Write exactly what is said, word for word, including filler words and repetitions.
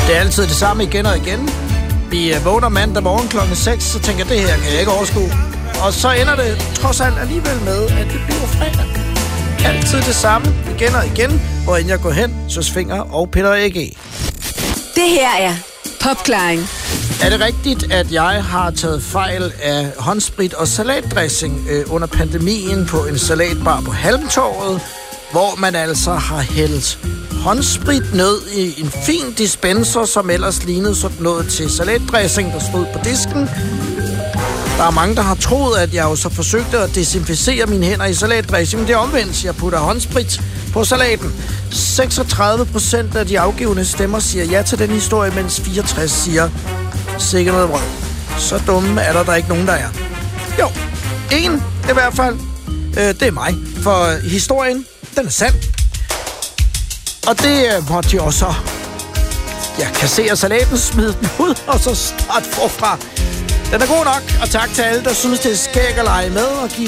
Det er altid det samme igen og igen. Vi vågner mandag morgen klokken seks, så tænker jeg, det her kan jeg ikke overskue. Og så ender det trods alt alligevel med, at det bliver fredag. Altid det samme, igen og igen, hvor end jeg går hen, så Finger og Peter A G. Det her er Popklaring. Er det rigtigt, at jeg har taget fejl af håndsprit og salatdressing øh, under pandemien på en salatbar på Halmtorvet, hvor man altså har hældt håndsprit ned i en fin dispenser, som ellers lignede sådan noget til salatdressing, der stod på disken. Der er mange, der har troet, at jeg jo så forsøgte at desinficere mine hænder i salatdressing, men det er omvendt. Jeg putter håndsprit på salaten. seksogtredive procent af de afgivende stemmer siger ja til den historie, mens fireogtres siger sikkert noget brød. Så dumme er der, der ikke nogen, der er. Jo, en i hvert fald. Øh, det er mig. For historien, den er sand. Og det øh, måtte jeg også jeg kasserer salaten, smide den ud, og så starte forfra. Den er god nok, og tak til alle, der synes, det er skæg at lege med og give